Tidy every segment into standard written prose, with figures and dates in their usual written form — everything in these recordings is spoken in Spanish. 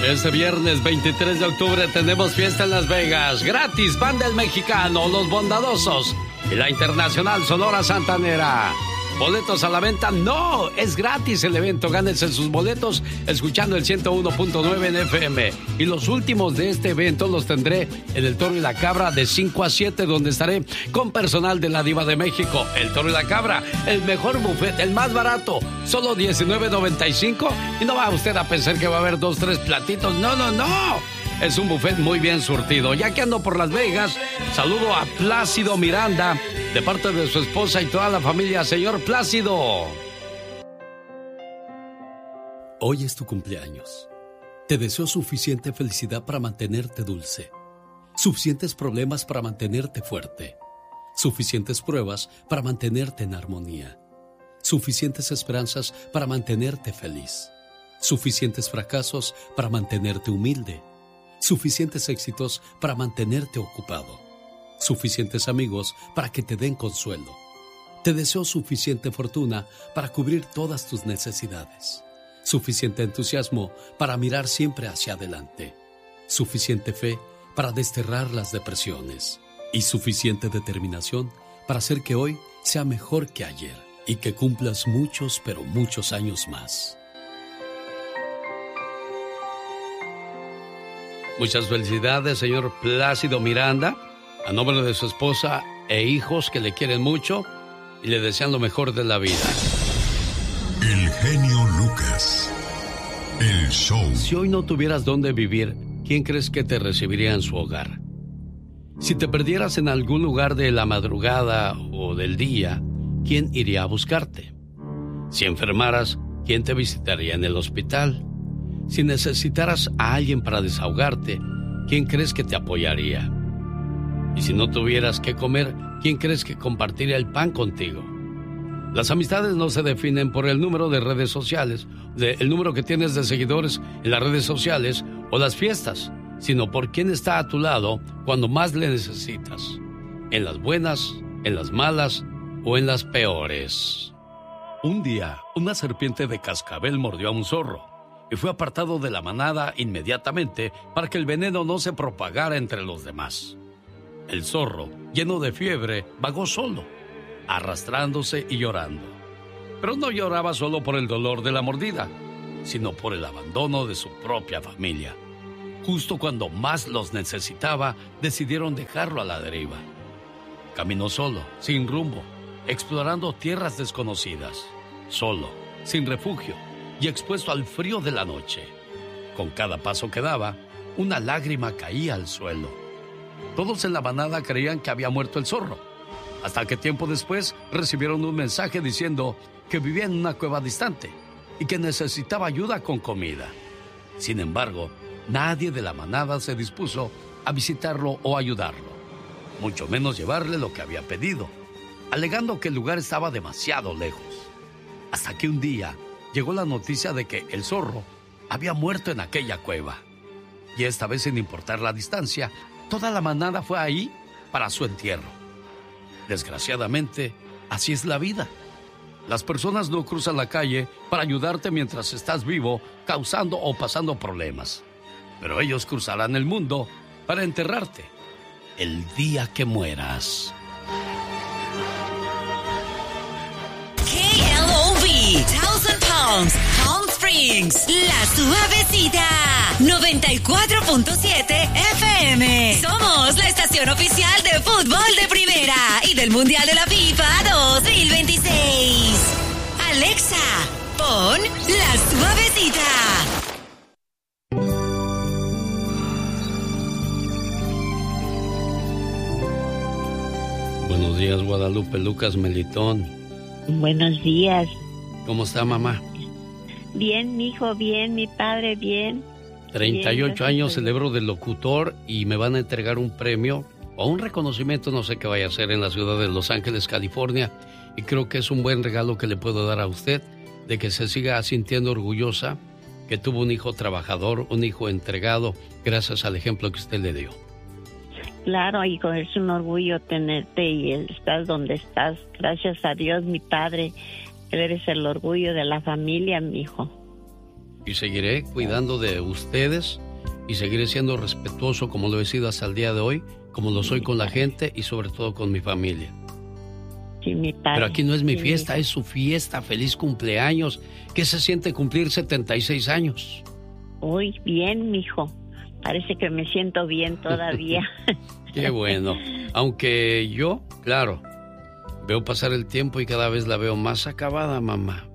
Este viernes 23 de octubre tenemos fiesta en Las Vegas. Gratis, Banda El Mexicano, Los Bondadosos y la Internacional Sonora Santanera. ¿Boletos a la venta? No, es gratis el evento. Gánense sus boletos escuchando el 101.9 en FM. Y los últimos de este evento los tendré en el Toro y la Cabra de 5 a 7, donde estaré con personal de la Diva de México. El Toro y la Cabra, el mejor buffet, el más barato, solo $19.95. Y no va usted a pensar que va a haber 2, 3 platitos. No, no, no. Es un buffet muy bien surtido. Ya que ando por Las Vegas, saludo a Plácido Miranda, de parte de su esposa y toda la familia. Señor Plácido. Hoy es tu cumpleaños. Te deseo suficiente felicidad para mantenerte dulce, suficientes problemas para mantenerte fuerte, suficientes pruebas para mantenerte en armonía, suficientes esperanzas para mantenerte feliz, suficientes fracasos para mantenerte humilde, suficientes éxitos para mantenerte ocupado, suficientes amigos para que te den consuelo. Te deseo suficiente fortuna para cubrir todas tus necesidades, suficiente entusiasmo para mirar siempre hacia adelante, suficiente fe para desterrar las depresiones y suficiente determinación para hacer que hoy sea mejor que ayer y que cumplas muchos, pero muchos años más. Muchas felicidades, señor Plácido Miranda, a nombre de su esposa e hijos que le quieren mucho y le desean lo mejor de la vida. El genio Lucas, el show. Si hoy no tuvieras dónde vivir, ¿quién crees que te recibiría en su hogar? Si te perdieras en algún lugar de la madrugada o del día, ¿quién iría a buscarte? Si enfermaras, ¿quién te visitaría en el hospital? Si necesitaras a alguien para desahogarte, ¿quién crees que te apoyaría? Y si no tuvieras qué comer, ¿quién crees que compartiría el pan contigo? Las amistades no se definen por el número de redes sociales, el número que tienes de seguidores en las redes sociales o las fiestas, sino por quién está a tu lado cuando más le necesitas. En las buenas, en las malas o en las peores. Un día, una serpiente de cascabel mordió a un zorro y fue apartado de la manada inmediatamente para que el veneno no se propagara entre los demás. El zorro, lleno de fiebre, vagó solo, arrastrándose y llorando. Pero no lloraba solo por el dolor de la mordida, sino por el abandono de su propia familia. Justo cuando más los necesitaba, decidieron dejarlo a la deriva. Caminó solo, sin rumbo, explorando tierras desconocidas, solo, sin refugio y expuesto al frío de la noche. Con cada paso que daba, una lágrima caía al suelo. Todos en la manada creían que había muerto el zorro, hasta que tiempo después recibieron un mensaje diciendo que vivía en una cueva distante y que necesitaba ayuda con comida. Sin embargo, nadie de la manada se dispuso a visitarlo o ayudarlo, mucho menos llevarle lo que había pedido, alegando que el lugar estaba demasiado lejos. Hasta que un día llegó la noticia de que el zorro había muerto en aquella cueva. Y esta vez, sin importar la distancia, toda la manada fue ahí para su entierro. Desgraciadamente, así es la vida. Las personas no cruzan la calle para ayudarte mientras estás vivo, causando o pasando problemas. Pero ellos cruzarán el mundo para enterrarte el día que mueras. KLOV, Thousand Palms, Palm Springs, La Suavecita, 94.7 FM. Somos la estación oficial de fútbol de primera y del Mundial de la FIFA 2026. Alexa, pon La Suavecita. Buenos días, Guadalupe Lucas Melitón. Buenos días. ¿Cómo está, mamá? Bien, mijo, bien, mi padre, bien. 38 bien, años celebro de locutor y me van a entregar un premio o un reconocimiento, no sé qué vaya a hacer, en la ciudad de Los Ángeles, California. Y creo que es un buen regalo que le puedo dar a usted, de que se siga sintiendo orgullosa, que tuvo un hijo trabajador, un hijo entregado, gracias al ejemplo que usted le dio. Claro, hijo, es un orgullo tenerte y estás donde estás. Gracias a Dios, mi padre. Eres el orgullo de la familia, mi hijo. y seguiré cuidando de ustedes y seguiré siendo respetuoso como lo he sido hasta el día de hoy, como lo soy con la gente y sobre todo con mi familia. Sí, mi padre. Pero aquí no es mi fiesta, es su fiesta. Feliz cumpleaños. ¿Qué se siente cumplir 76 años? Uy, bien, mijo. Parece que me siento bien todavía. Qué bueno. Aunque yo, claro, veo pasar el tiempo y cada vez la veo más acabada, mamá.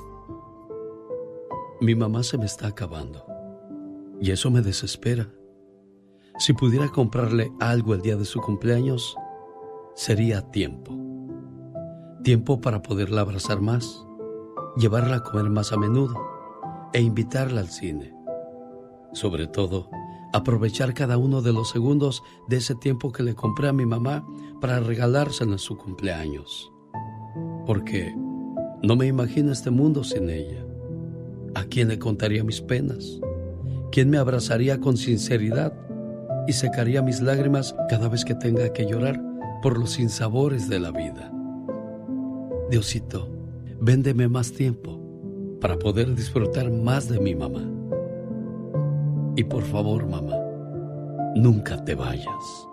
Mi mamá se me está acabando. Y eso me desespera. Si pudiera comprarle algo el día de su cumpleaños, sería tiempo. Tiempo para poderla abrazar más, llevarla a comer más a menudo e invitarla al cine. Sobre todo, aprovechar cada uno de los segundos de ese tiempo que le compré a mi mamá para regalárselo en su cumpleaños. Porque no me imagino este mundo sin ella. ¿A quién le contaría mis penas? ¿Quién me abrazaría con sinceridad y secaría mis lágrimas cada vez que tenga que llorar por los sinsabores de la vida? Diosito, véndeme más tiempo para poder disfrutar más de mi mamá. Y por favor, mamá, nunca te vayas.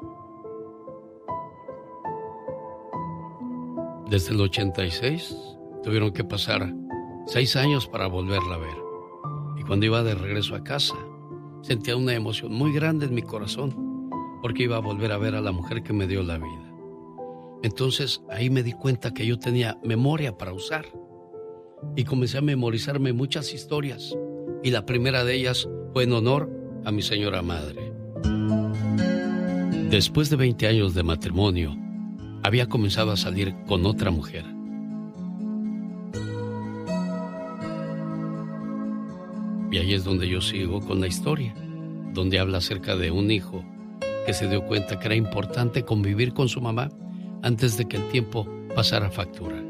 Desde el 86 tuvieron que pasar 6 años para volverla a ver. Y cuando iba de regreso a casa, sentía una emoción muy grande en mi corazón, porque iba a volver a ver a la mujer que me dio la vida. Entonces ahí me di cuenta que yo tenía memoria para usar. Y comencé a memorizarme muchas historias. Y la primera de ellas fue en honor a mi señora madre. Después de 20 años de matrimonio, había comenzado a salir con otra mujer. Y ahí es donde yo sigo con la historia, donde habla acerca de un hijo que se dio cuenta que era importante convivir con su mamá antes de que el tiempo pasara factura.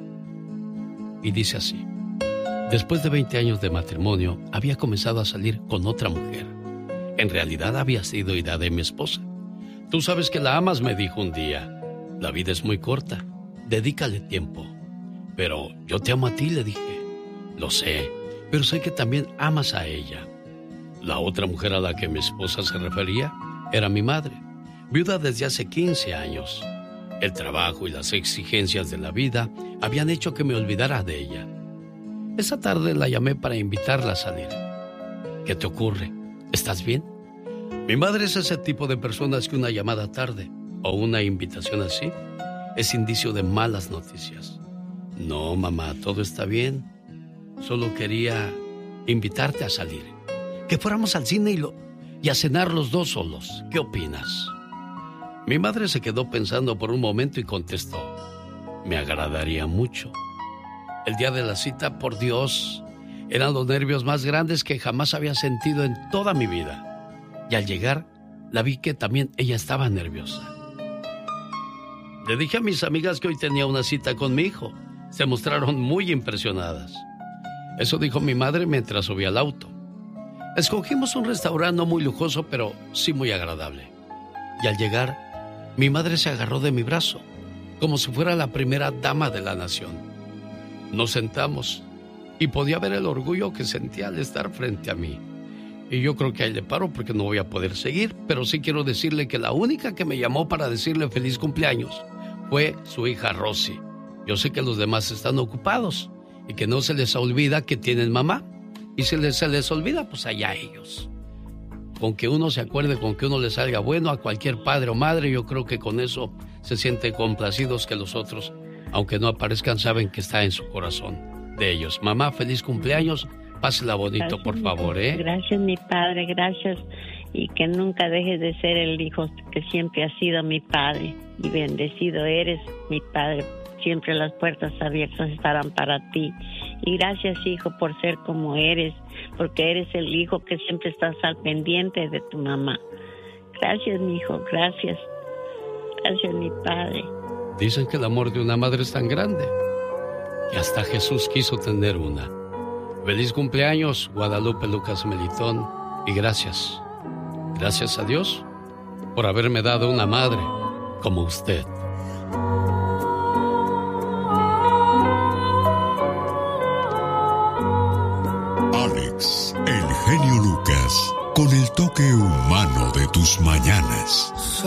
Y dice así: después de 20 años de matrimonio, había comenzado a salir con otra mujer. En realidad había sido Ida de mi esposa. Tú sabes que la amas, me dijo un día. La vida es muy corta, dedícale tiempo. Pero yo te amo a ti, le dije. Lo sé, pero sé que también amas a ella. La otra mujer a la que mi esposa se refería era mi madre, viuda desde hace 15 años. El trabajo y las exigencias de la vida habían hecho que me olvidara de ella. Esa tarde la llamé para invitarla a salir. ¿Qué te ocurre? ¿Estás bien? Mi madre es ese tipo de personas que una llamada tarde o una invitación así es indicio de malas noticias. No, mamá, todo está bien. Solo quería invitarte a salir. Que fuéramos al cine y a cenar los dos solos. ¿Qué opinas? Mi madre se quedó pensando por un momento y contestó: me agradaría mucho. El día de la cita, por Dios, eran los nervios más grandes que jamás había sentido en toda mi vida. Y al llegar, la vi que también ella estaba nerviosa. Le dije a mis amigas que hoy tenía una cita con mi hijo. Se mostraron muy impresionadas. Eso dijo mi madre mientras subía al auto. Escogimos un restaurante no muy lujoso, pero sí muy agradable. Y al llegar, mi madre se agarró de mi brazo, como si fuera la primera dama de la nación. Nos sentamos y podía ver el orgullo que sentía al estar frente a mí. Y yo creo que ahí le paro porque no voy a poder seguir, pero sí quiero decirle que la única que me llamó para decirle feliz cumpleaños fue su hija Rosy. Yo sé que los demás están ocupados y que no se les olvida que tienen mamá. Y si se les olvida, pues allá ellos. Con que uno se acuerde, con que uno le salga bueno a cualquier padre o madre, yo creo que con eso se sienten complacidos, que los otros, aunque no aparezcan, saben que está en su corazón de ellos. Mamá, feliz cumpleaños. Pásela bonito, gracias, por favor, ¿eh? Gracias, mi padre, gracias. Y que nunca dejes de ser el hijo que siempre has sido mi padre. Y bendecido eres, mi padre. Siempre las puertas abiertas estarán para ti. Y gracias, hijo, por ser como eres, porque eres el hijo que siempre estás al pendiente de tu mamá. Gracias, mi hijo, gracias. Gracias, mi padre. Dicen que el amor de una madre es tan grande que hasta Jesús quiso tener una. Feliz cumpleaños, Guadalupe Lucas Melitón, y gracias. Gracias a Dios por haberme dado una madre como usted. Alex, el genio Lucas, con el toque humano de tus mañanas.